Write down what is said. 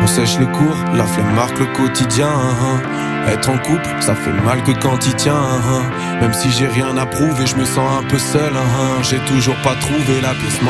On sèche les cours, la flemme marque le quotidien. Être en couple, ça fait mal que quand il tient. Même si j'ai rien à prouver, je me sens un peu seul. J'ai toujours pas trouvé la pièce